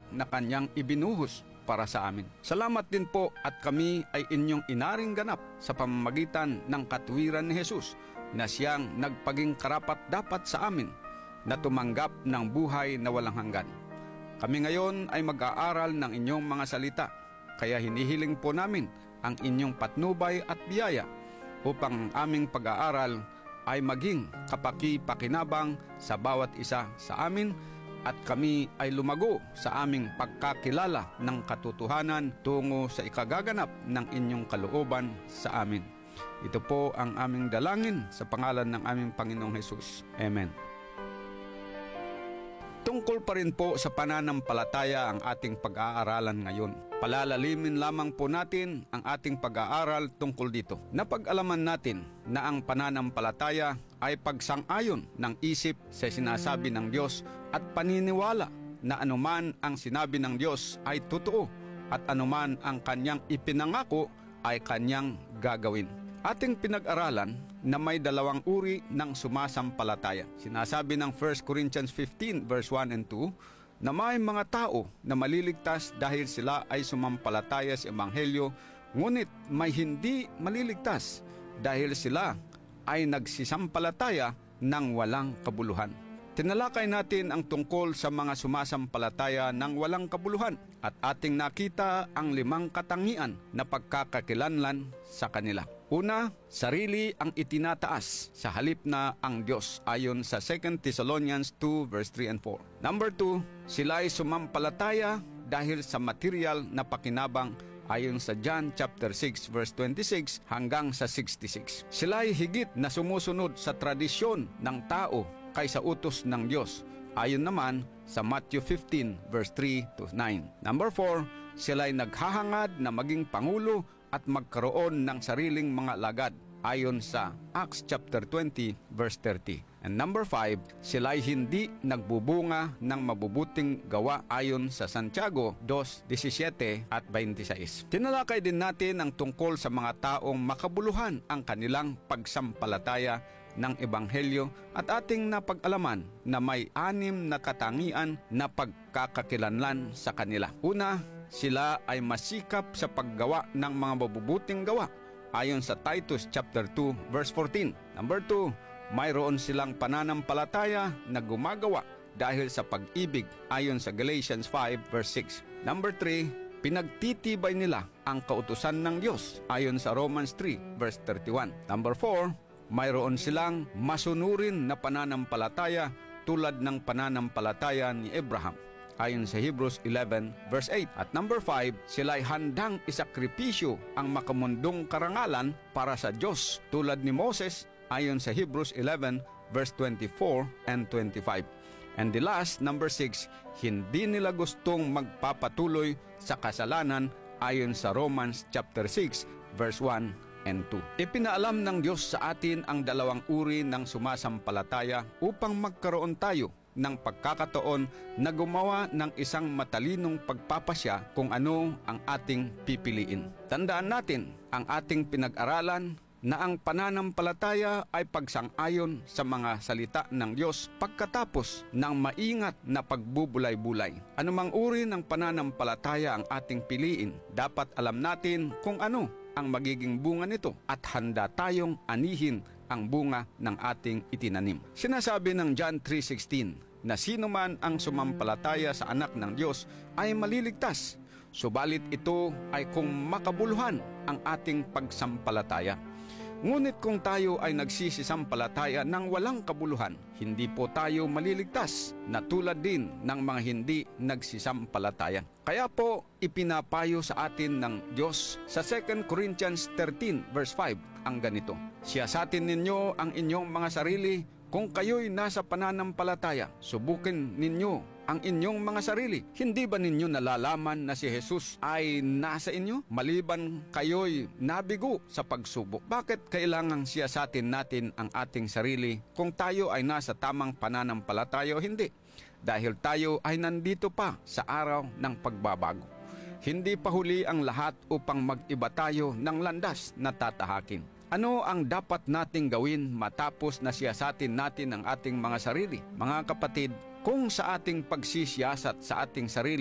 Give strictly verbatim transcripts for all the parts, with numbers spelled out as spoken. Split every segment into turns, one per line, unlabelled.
na kanyang ibinuhos para sa amin. Salamat din po at kami ay inyong inaring ganap sa pamamagitan ng katuwiran ni Jesus na siyang nagpaging karapat-dapat sa amin na tumanggap ng buhay na walang hanggan. Kami ngayon ay mag-aaral ng inyong mga salita, kaya hinihiling po namin ang inyong patnubay at biyaya upang ang aming pag-aaral ay maging kapaki-pakinabang sa bawat isa sa amin at kami ay lumago sa aming pagkakilala ng katotohanan tungo sa ikagaganap ng inyong kalooban sa amin. Ito po ang aming dalangin sa pangalan ng aming Panginoong Hesus. Amen. Tungkol pa rin po sa pananampalataya ang ating pag-aaralan ngayon. Palalalimin lamang po natin ang ating pag-aaral tungkol dito. Napag-alaman natin na ang pananampalataya ay pagsang-ayon ng isip sa sinasabi ng Diyos at paniniwala na anuman ang sinabi ng Diyos ay totoo at anuman ang kanyang ipinangako ay kanyang gagawin. Ating pinag-aralan na may dalawang uri ng sumasampalataya. Sinasabi ng First Corinthians fifteen verse one and two na may mga tao na maliligtas dahil sila ay sumampalataya sa Ebanghelyo, ngunit may hindi maliligtas dahil sila ay nagsisampalataya ng walang kabuluhan. Tinalakay natin ang tungkol sa mga sumasampalataya ng walang kabuluhan at ating nakita ang limang katangian na pagkakakilanlan sa kanila. Una, sarili ang itinataas sa halip na ang Diyos ayon sa Second Thessalonians two verse three and four. Number two, sila ay sumampalataya dahil sa material na pakinabang ayon sa John chapter six verse twenty-six hanggang sa sixty-six. Sila ay higit na sumusunod sa tradisyon ng tao kaysa utos ng Diyos ayon naman sa Matthew fifteen verse three to nine. Number four, sila ay naghahangad na maging pangulo at magkaroon ng sariling mga lagad ayon sa Acts chapter twenty verse thirty. And number five, sila ay hindi nagbubunga ng mabubuting gawa ayon sa Santiago two seventeen at twenty-six. Tinalakay din natin ang tungkol sa mga taong makabuluhan ang kanilang pagsampalataya ng Ebanghelyo at ating napag-alaman na may anim na katangian na pagkakakilanlan sa kanila. Una, sila ay masikap sa paggawa ng mga mabubuting gawa ayon sa Titus chapter two verse fourteen. Number two, mayroon silang pananampalataya na gumagawa dahil sa pag-ibig ayon sa Galatians five verse six. Number three, pinagtitibay nila ang kautusan ng Diyos ayon sa Romans three verse thirty-one. Number four, mayroon silang masunurin na pananampalataya tulad ng pananampalataya ni Abraham ayon sa Hebrews eleven verse eight. At number five, sila ay handang isakripisyo ang makamundong karangalan para sa Diyos tulad ni Moses ayon sa Hebrews eleven verse twenty-four and twenty-five. And the last, number six, hindi nila gustong magpapatuloy sa kasalanan ayon sa Romans chapter six verse one and two. Ipinaalam ng Diyos sa atin ang dalawang uri ng sumasampalataya upang magkaroon tayo ng pagkakataon na gumawa ng isang matalinong pagpapasya kung ano ang ating pipiliin. Tandaan natin ang ating pinag-aralan na ang pananampalataya ay pagsang-ayon sa mga salita ng Diyos pagkatapos ng maingat na pagbubulay-bulay. Anumang uri ng pananampalataya ang ating piliin, dapat alam natin kung ano ang magiging bunga nito at handa tayong anihin ang bunga ng ating itinanim. Sinasabi ng John three sixteen na sino man ang sumampalataya sa anak ng Diyos ay maliligtas, subalit ito ay kung makabuluhan ang ating pagsampalataya. Ngunit kung tayo ay nagsisisampalataya ng walang kabuluhan, hindi po tayo maliligtas na tulad din ng mga hindi nagsisampalataya. Kaya po ipinapayo sa atin ng Diyos sa Second Corinthians thirteen verse five ang ganito: siyasatin ninyo ang inyong mga sarili kung kayo'y nasa pananampalataya. Subukin ninyo ang inyong mga sarili. Hindi ba ninyo nalalaman na si Jesus ay nasa inyo? Maliban kayo'y nabigo sa pagsubok. Bakit kailangang siyasatin natin ang ating sarili kung tayo ay nasa tamang pananampalataya o hindi? Dahil tayo ay nandito pa sa araw ng pagbabago. Hindi pa huli ang lahat upang mag-iba tayo ng landas na tatahakin. Ano ang dapat nating gawin matapos na siyasatin natin ang ating mga sarili? Mga kapatid, kung sa ating pagsisiyasat sa ating sarili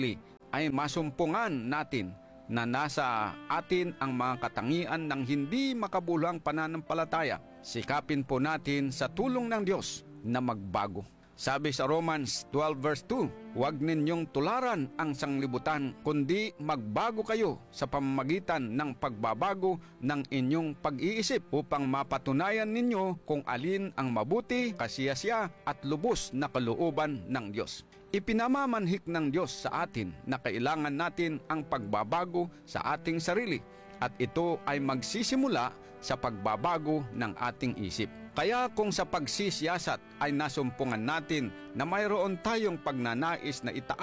ay masumpungan natin na nasa atin ang mga katangian ng hindi makabuluhang pananampalataya. Sikapin po natin sa tulong ng Diyos na magbago. Sabi sa Romans twelve verse two, huwag ninyong tularan ang sanglibutan, kundi magbago kayo sa pamamagitan ng pagbabago ng inyong pag-iisip upang mapatunayan ninyo kung alin ang mabuti, kasiyasya at lubos na kalooban ng Diyos. Ipinamamanhik ng Diyos sa atin na kailangan natin ang pagbabago sa ating sarili at ito ay magsisimula sa pagbabago ng ating isip. Kaya kung sa pagsisiyasat ay nasumpungan natin na mayroon tayong pagnanais na itaas